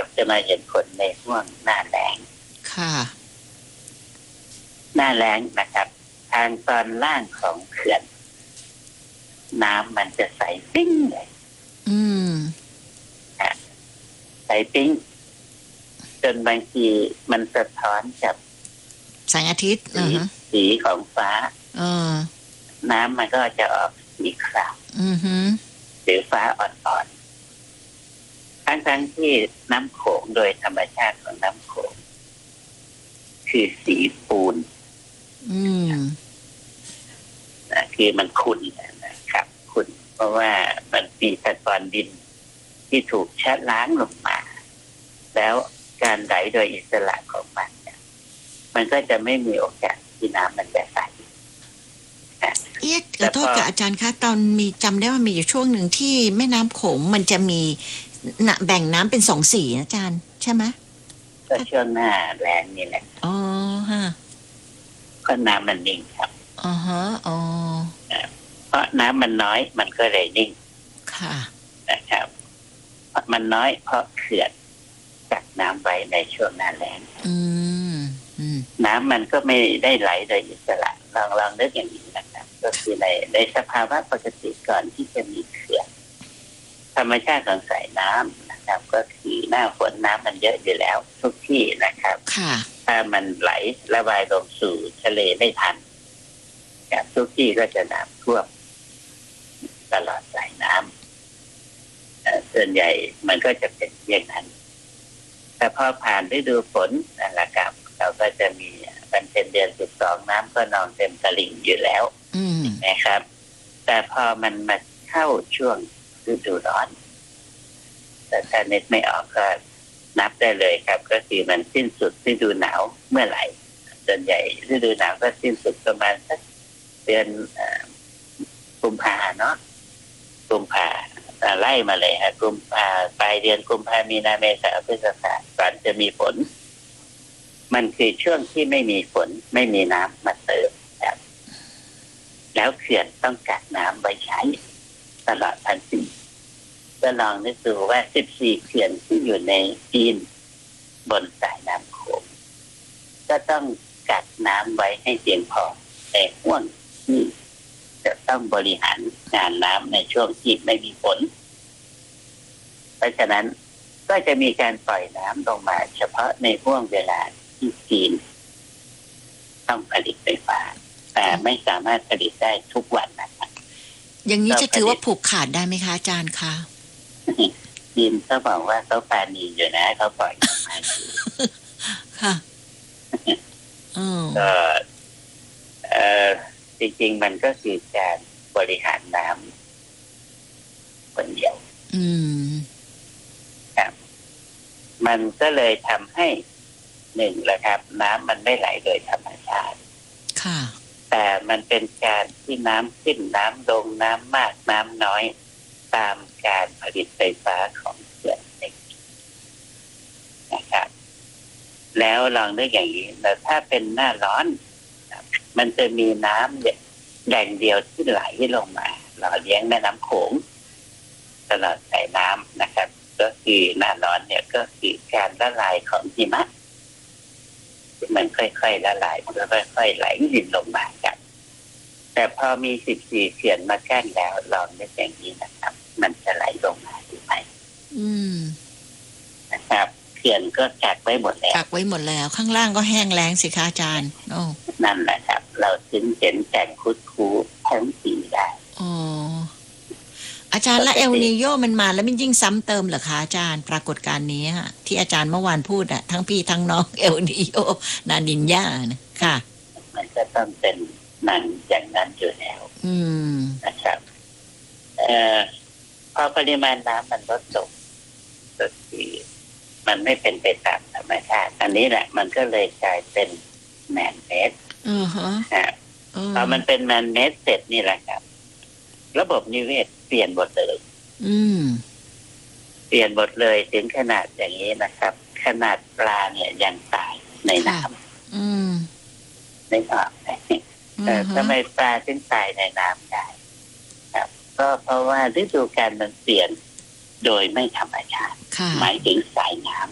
จะมาเห็นผลในช่วงหน้าแล้งค่ะหน้าแล้งนะครับทางตอนล่างของเขื่อนน้ำมันจะใสปิ้งเลยใสปิ้งจนบางทีมันสะท้อนกับแสงอาทิตย์สีของฟ้าน้ำมันก็จะออกสีขาวหรือฟ้าอ่อนๆทั้งที่น้ำโขงโดยธรรมชาติของน้ำโขงคือสีปูนคือมันขุ่นนะครับขุ่นเพราะว่ามันมีตะกอนดินที่ถูกชะล้างลงมาแล้วการไหลโดยอิสระของมันเนี่ยมันก็จะไม่มีโอกาสที่น้ำมันจะใสขอโทษกับอาจารย์คะตอนมีจำได้ว่ามีอยู่ช่วงหนึ่งที่แม่น้ำโขงมันจะมีแบ่งน้ำเป็น2 สีอาจารย์ใช่ไหมก็ช่วงหน้าแล้งนี่แหละอ๋อฮะเพราะน้ำมันนิ่งครับอ๋อฮะอ๋อเพราะน้ำมันน้อยมันก็เลยนิ่งค่ะนะครับมันน้อยเพราะเขื่อนกักน้ำไว้ในช่วงหน้าแล้งน้ำมันก็ไม่ได้ไหลโดยอิสระลองนึกอย่างนี้นะครับก็คือในสภาวะปกติก่อนที่จะมีเขื่อนธรรมชาติของสายน้ำนะครับก็คือหน้าฝนน้ำมันเยอะอยู่แล้วทุกที่นะครับถ้ามันไหลระบายลงสู่ทะเลไม่ทันทุกที่ก็จะน้ำท่วมตลอดสายน้ำส่วนใหญ่มันก็จะเป็นอย่างนั้นแต่พอผ่านฤดูฝนนะครับเราก็จะมีมันเป็นเดือน12น้ำก็นองเต็มตลิ่งอยู่แล้วนะครับแต่พอมันมาเข้าช่วงฤดูร้อนแต่ถ้านึกไม่ออกก็นับได้เลยครับก็คือมันสิ้นสุดฤดูหนาวเมื่อไหร่ส่วนใหญ่ฤดูหนาวก็สิ้นสุดประมาณสักเดือนกุมภาเนาะกุมภาไล่มาเลยฮะกุมภาปลายเดือนกุมภามีนาเมษาพฤษภาก่อนจะมีฝนมันคือช่วงที่ไม่มีฝนไม่มีน้ำมาเติมครับแล้วเขื่อนต้องกักน้ำไว้ใช้ตลอดทั้งปีก็ลองนึกดูว่า14เขื่อนที่อยู่ในจีนบนสายน้ำโขงก็ต้องกักน้ำไว้ให้เพียงพอในห่วงที่จะต้องบริหารงานน้ำในช่วงที่ไม่มีฝนเพราะฉะนั้นก็จะมีการปล่อยน้ำลงมาเฉพาะในห่วงเวลาที่จีนต้องผลิตไฟฟ้าแต่ไม่สามารถผลิตได้ทุกวันนะครับอย่างนี้จะถือว่าผูกขาดได้ไหมคะอาจารย์คะจีนเขาบอกว่าเขาปาณีอยู่นะเขาปล่อยมาค่ะก็จริงๆมันก็คือการบริหารน้ำคนเดียวครับมันก็เลยทำให้1ละครับน้ำมันไม่ไหลโดยธรรมชาติค่ะแต่มันเป็นการที่น้ำขึ้นน้ำลงน้ำมากน้ำน้อยตามการผลิตไฟฟ้าของเขื่อนเองนะครับแล้วลองนึกอย่างนี้แต่ถ้าเป็นหน้าร้อนมันจะมีน้ำแหล่งเดียวที่ไหลลงมาหล่อเลี้ยงแม่น้ำโขงตลอดสายน้ำนะครับก็คือหน้าร้อนเนี่ยก็คือการละลายของหิมะมันค่อยๆละลายมันก็ค่อยๆไหลดินลงมาครับแต่พอมี14เขื่อนมากั้นแล้วลองนึกอย่างนี้นะครับมันจะไหลลงมาหรือไม่นะครับเขื่อนก็กักไว้หมดแล้วข้างล่างก็แห้งแล้งสิคะอาจารย์นั่นแหละครับเราถึงเห็นแก่งคุดคูทั้งปีได้อาจารย์และเอลนีโยมันมาแล้วมันยิ่งซ้ำเติมเหรอคะอาจารย์ปรากฏการณ์นี้ที่อาจารย์เมื่อวานพูดทั้งพี่ทั้งน้องเอลนีโยนานินญานะค่ะมันจะต้องเป็นนั้นอย่างนั้นอยู่แล้วนะครับพอปริมาณน้ำมันลดลงก็คือมันไม่เป็นไปตามธรรมชาติอันนี้แหละมันก็เลยกลายเป็นแมนเมดพอมันเป็นแมนเมดเสร็จนี่แหละครับระบบนิเวศเปลี่ยนหมดเลยเปลี่ยนหมดเลยถึงขนาดอย่างนี้นะครับขนาดปลาเนี่ยยังตายในน้ำไม่ออกแต่ทำไมปลาถึงตายในน้ำได้ครับก็เพราะว่าฤดูกาลมันเปลี่ยนโดยไม่ธรรมชาติหมายถึงสายน้